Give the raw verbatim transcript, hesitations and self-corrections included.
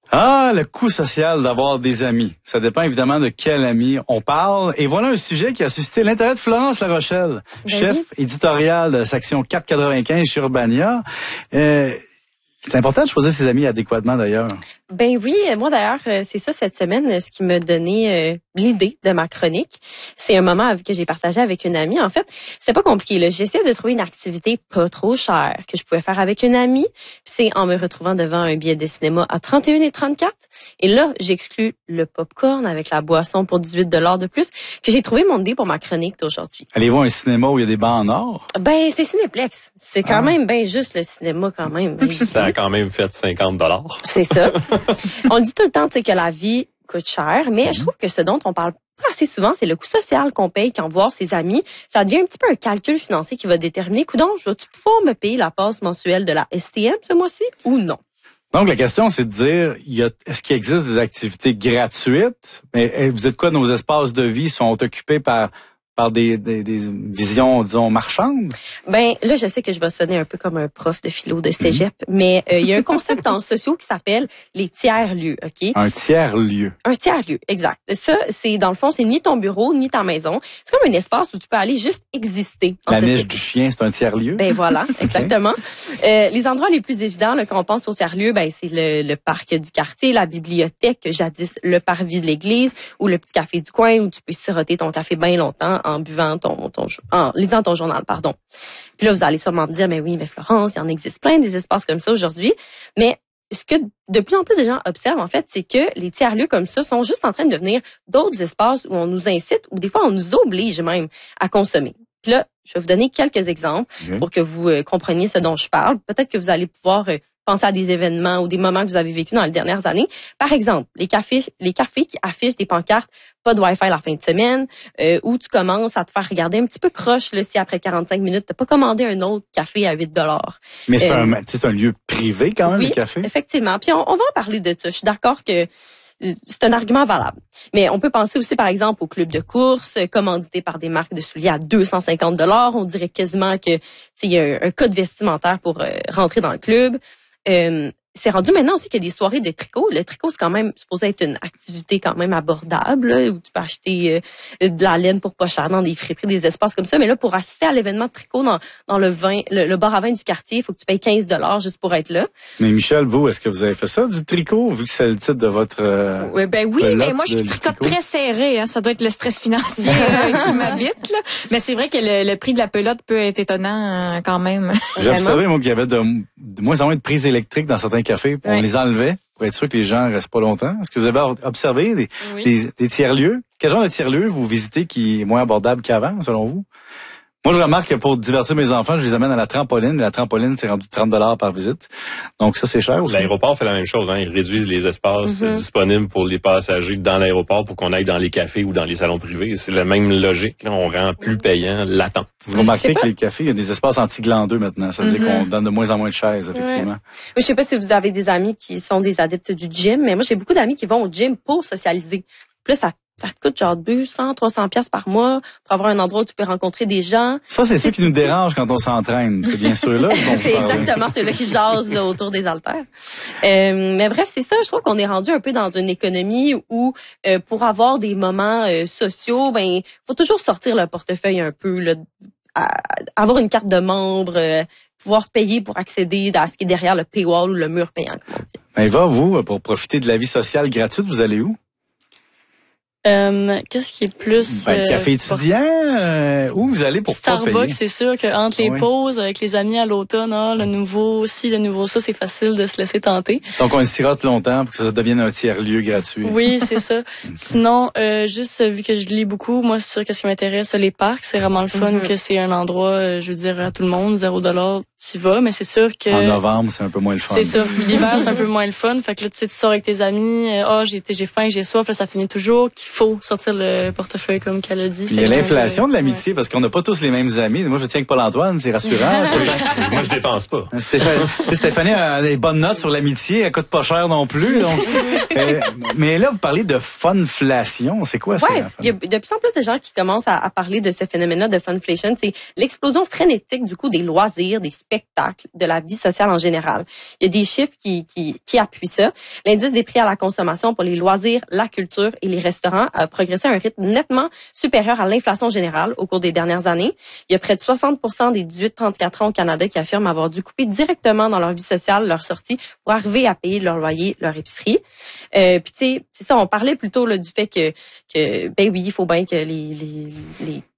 Ah, le coût social d'avoir des amis. Ça dépend évidemment de quel ami on parle. Et voilà un sujet qui a suscité l'intérêt de Florence Larochelle, ben chef oui. éditorial de la section quatre cent quatre-vingt-quinze chez Urbania. Euh, c'est important de choisir ses amis adéquatement d'ailleurs. Ben oui, moi d'ailleurs, c'est ça cette semaine, ce qui m'a donné euh, l'idée de ma chronique. C'est un moment que j'ai partagé avec une amie. En fait, c'était pas compliqué. Là. J'essaie de trouver une activité pas trop chère que je pouvais faire avec une amie. Puis c'est en me retrouvant devant un billet de cinéma à trente et un et trente-quatre. Et là, j'exclus le popcorn avec la boisson pour dix-huit dollars de plus que j'ai trouvé mon idée pour ma chronique d'aujourd'hui. Allez voir un cinéma où il y a des bancs en or? Ben, c'est Cinéplex. C'est quand ah. même bien juste le cinéma quand même. Puis ça a quand même fait cinquante dollars. C'est ça. On dit tout le temps, tu sais, que la vie coûte cher, mais mm-hmm. je trouve que ce dont on parle pas assez souvent, c'est le coût social qu'on paye quand voir ses amis. Ça devient un petit peu un calcul financier qui va déterminer, coudonc, je vais-tu pouvoir me payer la passe mensuelle de la S T M ce mois-ci ou non? Donc, la question, c'est de dire, il y a, est-ce qu'il existe des activités gratuites? Mais vous êtes quoi, nos espaces de vie sont occupés par par des, des, des visions, disons, marchandes? Ben là, je sais que je vais sonner un peu comme un prof de philo de cégep, mmh. mais euh, il y a un concept en sociaux qui s'appelle les tiers-lieux, OK? Un tiers-lieu. Un tiers-lieu, exact. Ça, c'est dans le fond, c'est ni ton bureau, ni ta maison. C'est comme un espace où tu peux aller juste exister. La niche du chien, c'est un tiers-lieu? Ben voilà, exactement. okay. euh, les endroits les plus évidents là, quand on pense au tiers-lieu, ben c'est le, le parc du quartier, la bibliothèque, jadis le parvis de l'église, ou le petit café du coin où tu peux siroter ton café bien longtemps en buvant ton, ton, en lisant ton journal, pardon. Puis là, vous allez sûrement me dire, mais oui, mais Florence, il en existe plein des espaces comme ça aujourd'hui. Mais ce que de plus en plus de gens observent, en fait, c'est que les tiers-lieux comme ça sont juste en train de devenir d'autres espaces où on nous incite, ou des fois, on nous oblige même à consommer. Puis là, je vais vous donner quelques exemples mmh. pour que vous euh, compreniez ce dont je parle. Peut-être que vous allez pouvoir euh, penser à des événements ou des moments que vous avez vécu dans les dernières années. Par exemple, les cafés, les cafés qui affichent des pancartes pas de Wi-Fi la fin de semaine, euh, où tu commences à te faire regarder un petit peu croche là, si après quarante-cinq minutes, t'as pas commandé un autre café à huit dollars. Mais c'est, euh, un, c'est un lieu privé quand même, oui, le café? Effectivement. Puis on, on va en parler de ça. Je suis d'accord que c'est un argument valable. Mais on peut penser aussi, par exemple, au club de course, commandité par des marques de souliers à deux cent cinquante dollars. On dirait quasiment que il y a un, un code vestimentaire pour euh, rentrer dans le club. Euh, c'est rendu maintenant aussi qu'il y a des soirées de tricot. Le tricot, c'est quand même supposé être une activité quand même abordable, là, où tu peux acheter euh, de la laine pour pas cher dans des friperies, des espaces comme ça. Mais là, pour assister à l'événement de tricot dans, dans le vin, le, le bar à vin du quartier, il faut que tu payes quinze dollars juste pour être là. Mais Michel, vous, est-ce que vous avez fait ça, du tricot, vu que c'est le titre de votre... Euh, oui, ben oui, mais moi, je tricote très serré. Hein, ça doit être le stress financier euh, qui m'habite. Là. Mais c'est vrai que le, le prix de la pelote peut être étonnant euh, quand même. J'ai observé, moi, qu'il y avait de, de moins en moins de prises électriques dans certains cafés. On ouais. les enlevait pour être sûr que les gens restent pas longtemps. Est-ce que vous avez observé des, oui. des, des tiers-lieux? Quel genre de tiers-lieux vous visitez qui est moins abordable qu'avant, selon vous? Moi, je remarque que pour divertir mes enfants, je les amène à la trampoline. Et la trampoline, c'est rendu trente dollars par visite. Donc, ça, c'est cher aussi. L'aéroport fait la même chose. Hein. Ils réduisent les espaces mm-hmm. disponibles pour les passagers dans l'aéroport pour qu'on aille dans les cafés ou dans les salons privés. C'est la même logique. Là. On rend plus payant l'attente. Vous remarquez que les cafés, il y a des espaces anti-glandeux maintenant. Ça veut mm-hmm. dire qu'on donne de moins en moins de chaises, effectivement. Ouais. Je sais pas si vous avez des amis qui sont des adeptes du gym, mais moi, j'ai beaucoup d'amis qui vont au gym pour socialiser. Plus ça Ça te coûte genre deux cents, trois cents piastres par mois pour avoir un endroit où tu peux rencontrer des gens. Ça, c'est, c'est ceux qui nous dérangent quand on s'entraîne. C'est bien ceux-là. C'est exactement ceux-là qui jasent là, autour des haltères. Euh, mais bref, c'est ça. Je trouve qu'on est rendu un peu dans une économie où euh, pour avoir des moments euh, sociaux, ben faut toujours sortir le portefeuille un peu, là, à, avoir une carte de membre, euh, pouvoir payer pour accéder à ce qui est derrière le paywall ou le mur payant, comme on dit. Mais va, vous, pour profiter de la vie sociale gratuite, vous allez où? Euh, qu'est-ce qui est plus... Ben, café étudiant, euh, où vous allez pour Starbucks, pas payer? c'est sûr qu'entre les oui. pauses, avec les amis à l'automne, ah, le nouveau ci, le nouveau ça, c'est facile de se laisser tenter. Donc, on sirote longtemps pour que ça devienne un tiers-lieu gratuit. Oui, c'est ça. Sinon, euh, juste vu que je lis beaucoup, moi, c'est sûr que ce qui m'intéresse, les parcs, c'est vraiment le fun mm-hmm. que c'est un endroit, je veux dire, à tout le monde, zéro dollar, tu y vas, mais c'est sûr que... En novembre, c'est un peu moins le fun. C'est ça. L'hiver, c'est un peu moins le fun. Fait que là, tu sais, tu sors avec tes amis, ah, oh, j'ai, j'ai faim, j'ai soif, là, ça finit toujours qu'il faut sortir le portefeuille, comme qu'elle a dit. Il y a l'inflation de l'amitié, ouais. parce qu'on n'a pas tous les mêmes amis. Moi, je tiens que Paul-Antoine, c'est rassurant. Moi, je dépense pas. Stéphanie, Stéphanie a des bonnes notes sur l'amitié, elle coûte pas cher non plus. Donc, euh, mais là, vous parlez de funflation. C'est quoi ça? Ouais, il y a de plus en plus de gens qui commencent à, à parler de ce phénomène-là de funflation. C'est l'explosion frénétique, du coup, des loisirs, des spectacle, de la vie sociale en général. Il y a des chiffres qui, qui, qui appuient ça. L'indice des prix à la consommation pour les loisirs, la culture et les restaurants a progressé à un rythme nettement supérieur à l'inflation générale au cours des dernières années. Il y a près de soixante pour cent des dix-huit trente-quatre ans au Canada qui affirment avoir dû couper directement dans leur vie sociale leur sortie pour arriver à payer leur loyer, leur épicerie. Euh, puis tu sais, c'est ça, on parlait plutôt là, du fait que, que ben oui, il faut bien que les, les, les